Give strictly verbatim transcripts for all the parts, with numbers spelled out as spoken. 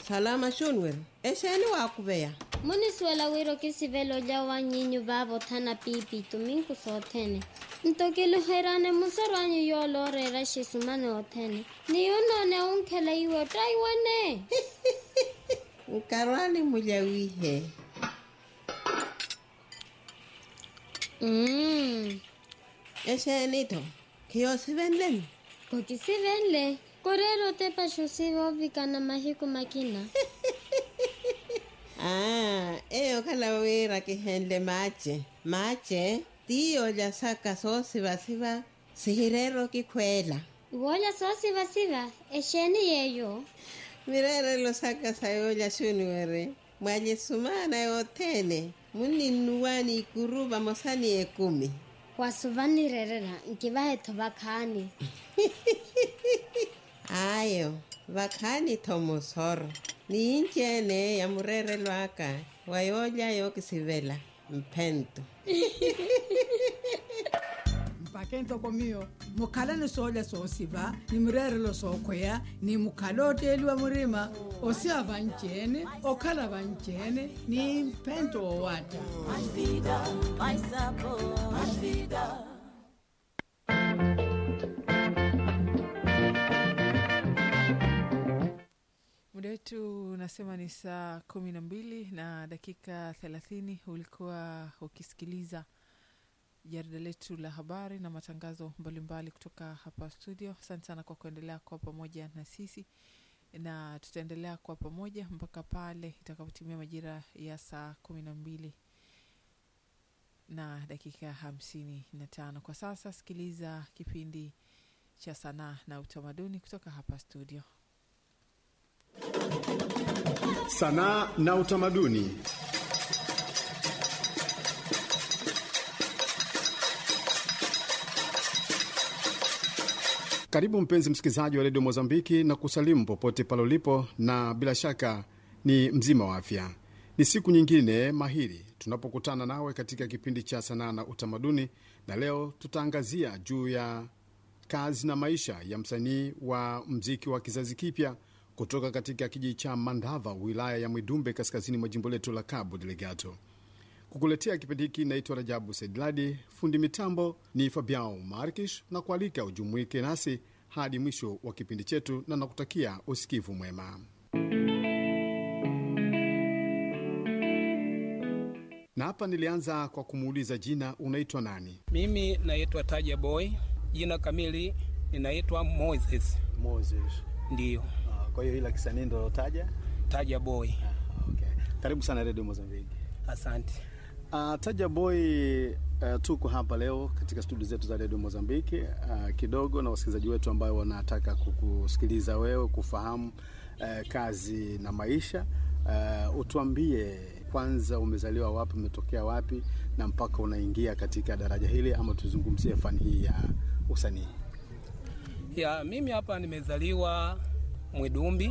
Salama shunwer. Esheni wakubeya. Muni swela wiro kisivelo jawa nyinyu babo thana pipi tuminku sothene. Ntokelu herane musarwanyu yolo rera shisumane othene. Ni unone unkela iwe taiwane. Nkarwani mujawihe. Mmm. Esheni to. Kiyo sivenlen. Koki sivenle. Korero te pashusivo vikana mahiku makina. Ah, eyo kalawira kihenle mache. Mache, tiyo ya saka so siva siva, sihirero kikwela. Uola so siva siva, esheni yeyo. Mirere lo saka sayo ya shunwere. Mwaje sumana yotene. Muni nuwani kuruba mosani ekumi. Wasuvani rerera, nkivahe tobakani. Ayo, vakani tomosoro. Ni injene ya murere lwaka. Wayoja yo kisivela. Mpento. Mpakento komio. Mukala ni soja so siva. Ni murere lo so kwea. Ni mukalote elwa murima. Osia vanchene. Okala vanchene. Ni mpento o wata. Mais vida, mais sabor, mais vida. Muda wetu unasema ni saa kumi na mbili na dakika thelathini. Ulikuwa ukisikiliza jarida letu la habari na matangazo mbalimbali kutoka hapa studio. Asante sana kwa kuendelea kwa pamoja na sisi, na tutaendelea kwa pamoja mpaka pale itakapotimia majira ya saa kumi na mbili na dakika hamsini na tano. Kwa sasa sikiliza kipindi cha sanaa na utamaduni kutoka hapa studio. Sanaa na utamaduni. Karibu mpenzi msikilizaji wa Radio Mozambiki na kusalimu popote pale ulipo, na bila shaka ni mzima wa afya. Ni siku nyingine mahiri tunapokutana nawe katika kipindi cha sanaa na utamaduni, na leo tutaangazia juu ya kazi na maisha ya msanii wa mziki wa kizazi kipya kutoka katika kijiji cha Mandava, wilaya ya Mwidumbe, kaskazini mwa jimbo letu la Cabo Delgado. Kukuletea kipindi hiki naitwa Rajabu Saidladi, fundi mitambo ni Fabiao Markish, na kualika ujumuike nasi hadi mwisho wa kipindi chetu, na nakutakia usikivu mwema. Na hapa nilianza kwa kumuuliza jina, unaitwa nani? Mimi naitwa Taja Boy, jina kamili ninaitwa Moses. Moses. Ndiyo. Uh, kwa hiyo ila kisanii ndo Taja? Taja Boy. Ah, okay. Karibu sana Radio Mozambiki. Asante. Uh, Taja Boy, uh, tuko hapa leo katika studio zetu za Radio Mozambiki uh, kidogo na wasikilizaji wetu ambao wanataka kukusikiliza wewe, kufahamu uh, kazi na maisha. Uh, utuambie kwanza umezaliwa wapi, umetokea wapi, na mpaka unaingia katika daraja hili, ama tuzungumzie fani hii ya usanii. Ya, mimi hapa nimezaliwa Mwidumbi,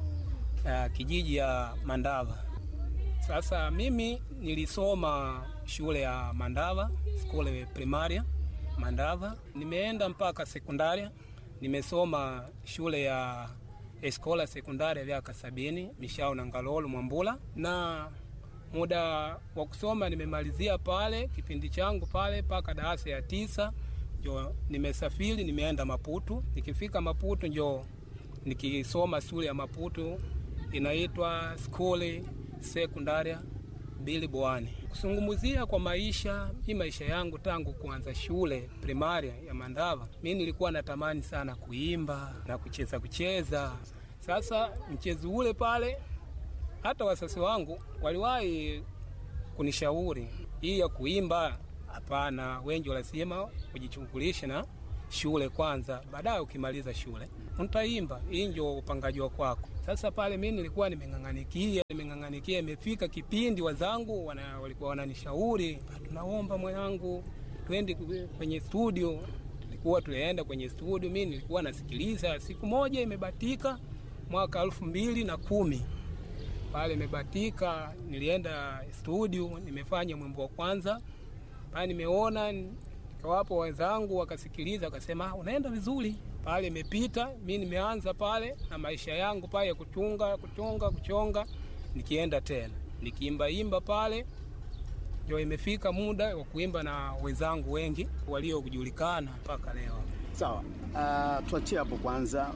uh, kijiji ya Mandava. Sasa mimi nilisoma shule ya Mandava, skole primaria Mandava. Nimeenda mpaka sekundaria, nimesoma shule ya eskola sekundaria vyaka sabini, Mishao na Ngalolo Mwambula. Na muda wa kusoma nimemalizia pale, kipindi changu pale paka darasa ya tisa. Njo nimesafiri, nimeenda Maputo. Nikifika Maputo njo nikisoma shule ya Maputo inaitwa skole sekundaria Bili Bwani. Kusungumuzia kwa maisha, hii maisha yangu tangu kuanza shule primaria ya Mandava, mimi nilikuwa natamani sana kuimba na kucheza kucheza. Sasa mchezo ule pale, hata wasasi wangu waliwahi kunishauri hii ya kuimba, hapana, wengi wanasema kujichungulisha na shule kwanza, baadaye ukimaliza shule utaimba, hii ndio upangaji kwako. Sasa pale mimi nilikuwa nimeng'ang'anikia, nimeng'ang'anikia imefika kipindi wazangu wana, walikuwa wananishauri, tunaomba mwanangu twende kwenye studio. Tulikuwa tulienda kwenye studio, mimi nilikuwa nasikiliza. Siku moja imebatika mwaka elfu mbili na kumi. Pale imebatika, nilienda studio, nimefanya mwimbo wa kwanza. Pale nimeona, nikawapo wenzangu wakasikiliza, wakasema unaenda vizuri. pale imepita, mi nimeanza pale na maisha yangu pale kuchunga kuchonga kuchonga, nikienda tena nikiimbaimba pale, ndio imefika muda wa kuimba na wenzangu wengi waliojulikana mpaka leo. Sawa. Uh, tuachie hapo kwanza.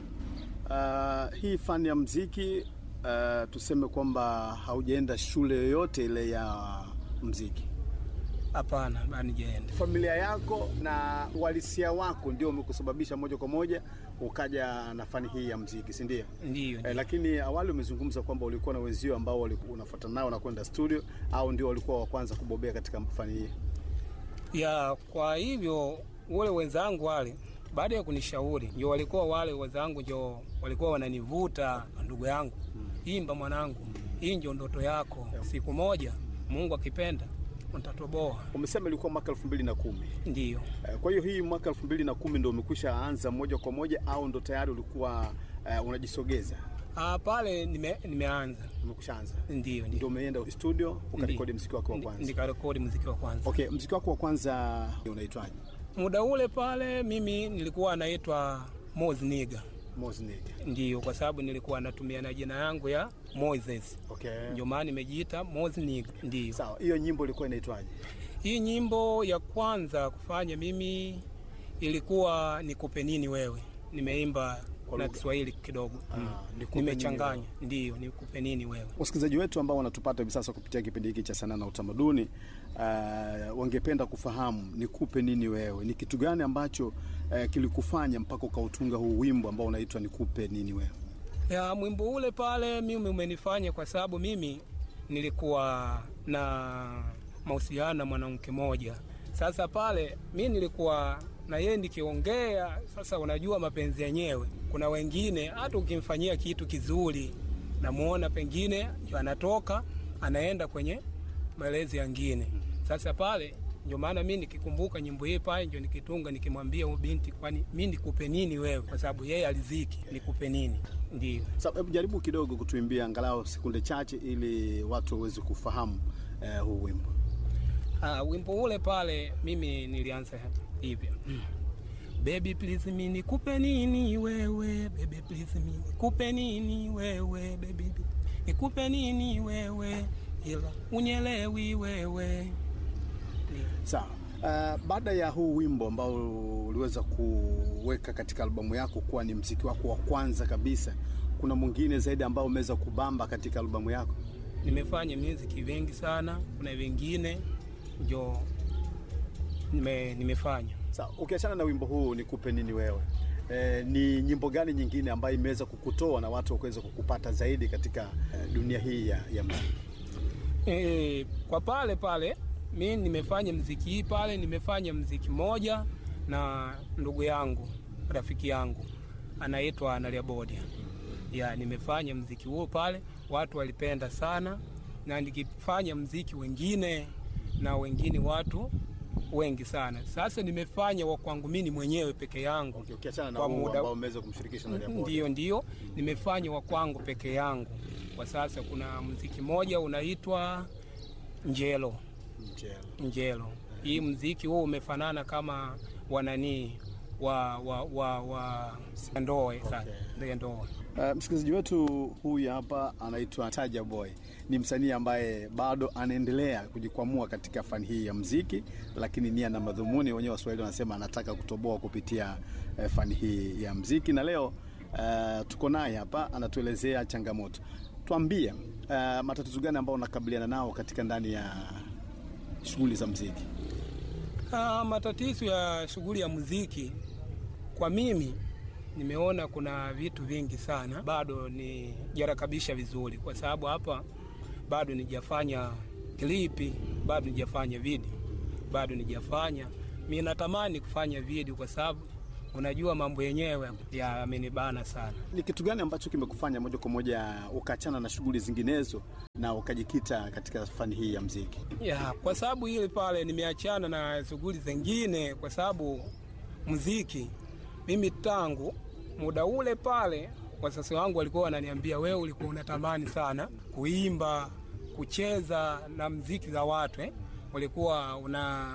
Uh, hii fani ya muziki, uh, tuseme kwamba haujaenda shule yoyote ile ya muziki? Hapana, bani jaenda. Familia yako na uhalisia wako ndio umekusababisha moja kwa moja ukaja na fani hii ya muziki, si ndio? Ndio. Eh, lakini awali umezungumza kwamba ulikuwa na wenzio ambao walikuwa unafuatana nao na kwenda studio, au ndio walikuwa wa kwanza kubobea katika fani hii? Ya, kwa hivyo wale wenzangu wale baada ya kunishauri ndio walikuwa wale wenzangu ndio walikuwa wananivuta, ndugu yangu, hmm. imba mwanangu, hii ndio ndoto yako, siku moja Mungu akipenda utatoboa. Umesema ilikuwa mwaka elfu mbili na kumi? Ndio. Kwa hiyo hii mwaka elfu mbili na kumi ndio umekwisha anza moja kwa moja, au ndo tayari ulikuwa uh, unajisogeza? Ah, pale nime, nimeanza. Umekushaanza? Ndio, ndio. Umeenda studio ukarekodi muziki wako wa kwanza? Nikarekodi muziki wa kwanza. Okay, muziki wako wa kwanza unaitwaje? Muda ule pale mimi nilikuwa naitwa Mozniga. Mozniga. Ndio, kwa sababu nilikuwa natumia na jina yangu ya Moses. Okay. Ndio maana nimejiita Mozniga. Ndio. Sawa, hiyo nyimbo ilikuwa inaitwaje? Hii nyimbo ya kwanza kufanya mimi ilikuwa Nikupe Nini Wewe. Nimeimba na Kiswahili kidogo. Ah, nimechanganya. Ndio, Nikupe Nini Wewe. Wasikilizaji wetu ambao wanatupata hivi sasa kupitia kipindi hiki cha Sanaa na Utamaduni, uh, wangependa kufahamu Nikupe Nini Wewe ni kitu gani ambacho uh, kilikufanya mpaka ukautunga huu wimbo ambao unaitwa Nikupe Nini Wewe? Ya, mwimbo ule pale mimi umenifanya kwa sababu mimi nilikuwa na mahusiano na mwanamke mmoja. Sasa pale mimi nilikuwa na yeye nikiongea, sasa unajua mapenzi yenyewe. Kuna wengine hata ukimfanyia kitu kizuri na muona pengine ndio anatoka anaenda kwenye malezi yangine. Sasa pale ndio maana mimi nikikumbuka nyimbo hii pale ndio nikitunga nikimwambia huyo binti, kwani mimi nikupe nini wewe, kwa sababu yeye aliziki nikupe nini. Ndio. Sasa hebu jaribu kidogo kutuimbia angalau sekunde chache ili watu waweze kufahamu uh, huu wimbo. Ah, wimbo ule pale mimi nilianza hivyo. Mm. Baby please mimi nikupe nini wewe, baby please mimi nikupe nini wewe, baby nikupe nini wewe, ila unyelewi wewe. Sawa. Uh, baada ya huu wimbo ambao uliweza kuweka katika albamu yako kuwa ni muziki wako wa kwanza kabisa, kuna mwingine zaidi ambao umeweza kubamba katika albamu yako? Nimefanya muziki vingi sana, kuna wengine ndio nime nimefanya. Sawa, ukiachana na wimbo huu Nikupe Nini Wewe, e, ni nyimbo gani nyingine ambayo imeweza kukutoa na watu wakaweza kukupata zaidi katika e, dunia hii ya, ya muziki? E, kwa pale pale mimi nimefanya muziki hii pale, nimefanya muziki moja na ndugu yangu, rafiki yangu anaitwa Analia Bodia. Ya, nimefanya muziki huo pale, watu walipenda sana, na nikifanya muziki wengine na wengine watu wengi sana. Sasa nimefanya wa kwangu mimi mwenyewe peke yangu. Okay, ukiachana na huo ambao umeweza kumshirikisha na Bodia. Ndio, ndio, nimefanya wa kwangu peke yangu. Kwa sasa kuna muziki moja unaitwa Njelo. Njelo. Njelo. Hii muziki huo umefanana kama wanani wa wa wa wa ndoe sasa. Ndio ndoe. Uh, msikilizaji wetu huyu hapa anaitwa Taja Boy. Ni msanii ambaye bado anaendelea kujikwamua katika fani hii ya muziki, lakini nia na madhumuni, wenyewe Waswahili wanasema anataka kutoboa kupitia uh, fani hii ya muziki. Na leo uh, tuko naye hapa anatuelezea changamoto. Tuambie uh, matatizo gani ambayo unakabiliana nao katika ndani ya shughuli za muziki? Ah, matatizo ya shughuli ya muziki kwa mimi nimeona kuna vitu vingi sana bado ni jarakabisha vizuri, kwa sababu hapa bado nijafanya klipi, bado nijafanya video, bado nijafanya. Mimi natamani kufanya video kwa sababu unajua mambo yenyewe yamenibana sana. Ni kitu gani ambacho kimekufanya moja kwa moja ukaachana na shughuli zinginezo na ukajikita katika fani hii ya muziki? Ya, kwa sababu ile pale nimeachana na shughuli zingine kwa sababu muziki mimi tangu muda ule pale wazazi wangu walikuwa wananiambia, wewe ulikuwa unatamani sana kuimba, kucheza na muziki za watu eh? Ulikuwa una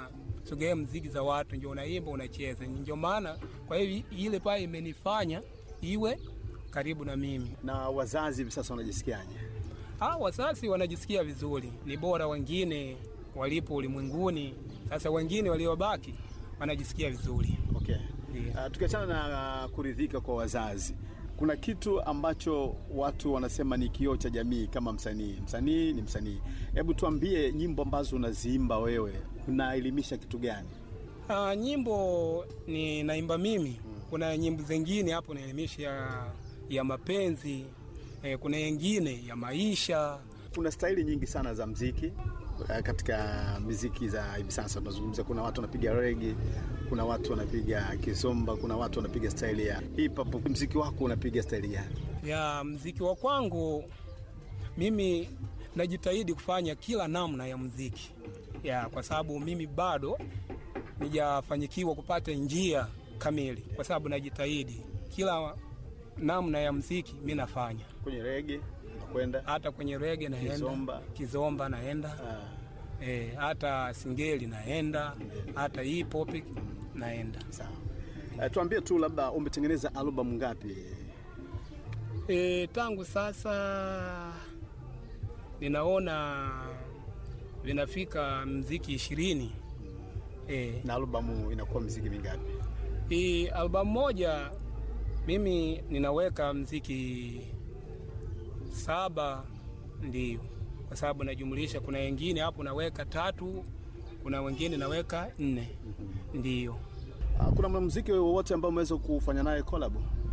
sogea mziki za watu, ndio unaimba unacheza. Ndio maana kwa hiyo ile pale imenifanya iwe karibu na mimi. Na wazazi hivi sasa wanajisikiaje? Ah, wazazi wanajisikia vizuri, ni bora wengine walipo ulimwenguni, sasa wengine waliobaki wanajisikia vizuri. Okay. Yeah. Uh, tukiachana na uh, kuridhika kwa wazazi, kuna kitu ambacho watu wanasema ni kioo cha jamii kama msanii. Msanii ni msanii. Hebu tuambie, nyimbo ambazo unaziimba wewe unaelimisha kitu gani? Uh, nyimbo ni naimba mimi. Hmm. Kuna nyimbo zingine hapo naelimisha ya, ya mapenzi, eh, kuna nyingine ya maisha. Kuna staili nyingi sana za mziki katika muziki za hivi sasa. Tunazungumzia kuna watu wanapiga reggae, kuna watu wanapiga kizomba, kuna watu wanapiga staili ya hip hop. Muziki wako unapiga staili gani? Ya muziki wa kwangu mimi najitahidi kufanya kila namna ya muziki. Ya kwa sababu mimi bado nijafanyikiwa kupata njia kamili, kwa sababu najitahidi kila namna ya muziki mimi nafanya. Kwenye reggae kwenda, hata kwenye reggae naenda, kizomba, kizomba naenda. Ah. Eh, hata singeli naenda, hata hip hop naenda. Sawa. Uh, tuambie tu labda umetengeneza album ngapi? Eh, tangu sasa ninaona vinafika muziki ishirini. Eh, na albamu inakuwa muziki mingapi? Hii albamu moja mimi ninaweka muziki saba, ndio. Kwa sababu najumlisha, kuna wengine hapo naweka tatu, kuna wengine naweka nne. Ndio. Kuna mwanamuziki wowote ambao umeweza kufanya naye collab?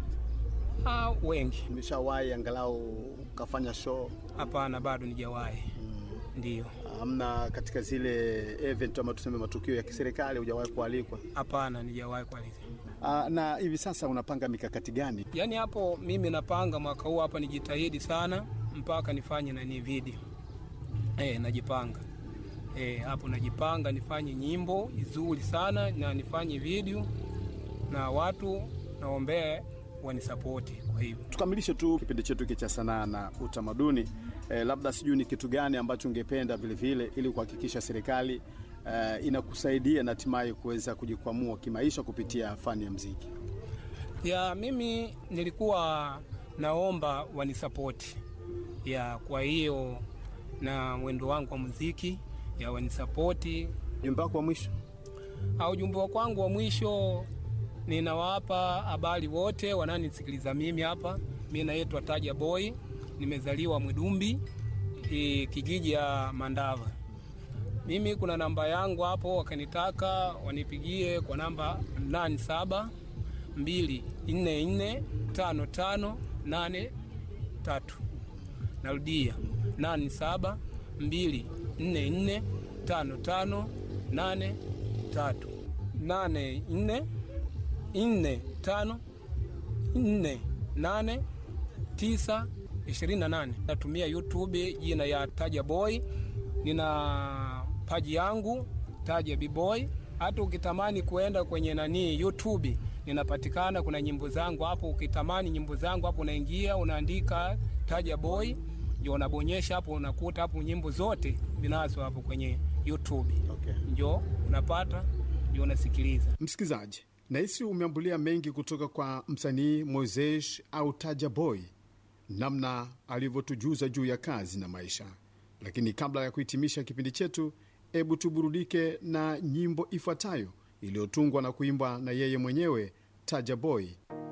Ah, wengi. Umeshawahi angalau kafanya show? Hapana, bado nijawahi. Mm. Ndio. Hamna katika zile event ama tuseme matukio ya kiserikali hujawahi kualikwa? Hapana, nijawahi kualikwa. Uh, na hivi sasa unapanga mikakati gani? Yaani hapo mimi napanga mwaka huu hapa nijitahidi sana mpaka nifanye na ni video. Eh, najipanga. Eh, hapo najipanga nifanye nyimbo nzuri sana na nifanye video na watu naombea wanisapoti. Kwa hivyo tukamilishe tu kipindi chetu hiki cha sanaa na utamaduni. Eh, labda sijui ni kitu gani ambacho ungependa vile vile ili kuhakikisha serikali Uh, inakusaidia na hatimaye kuweza kujikwamua kimaisha kupitia fani ya muziki? Ya mimi nilikuwa naomba wanisapoti. Ya kwa hiyo na mwendo wangu wa muziki ya wanisapoti. Jumbe wako wa mwisho? Au jumbe wangu wa mwisho ninawapa habari wote wananisikiliza mimi hapa. Mimi naitwa Taja Boy, nimezaliwa Mwidumbi, kijiji ya Mandava. Mimi kuna namba yangu hapo, wakanitaka wanipigie kwa namba nane saba mbili nne nne tano tano nane tatu. Narudia nane saba mbili nne nne tano tano nane tatu. nane nne nne tano nne nane tisa ishirini na nane. Natumia YouTube jina ya Taja Boy. Nina paji yangu Taja B-Boy. Hata ukitamani kuenda kwenye nani YouTube ninapatikana, kuna nyimbo zangu hapo. Ukitamani nyimbo zangu hapo unaingia unaandika Taja Boy, ndio unabonyesha hapo unakuta hapo nyimbo zote zinazo hapo kwenye YouTube. Okay. Ndio unapata, ndio unasikiliza. Msikizaji, nahisi umeambulia mengi kutoka kwa msanii Moses au Taja Boy, namna alivyotujuza juu ya kazi na maisha. Lakini kabla ya kuhitimisha kipindi chetu, hebu tuburudike na nyimbo ifuatayo iliyotungwa na kuimbwa na yeye mwenyewe Taja Boy.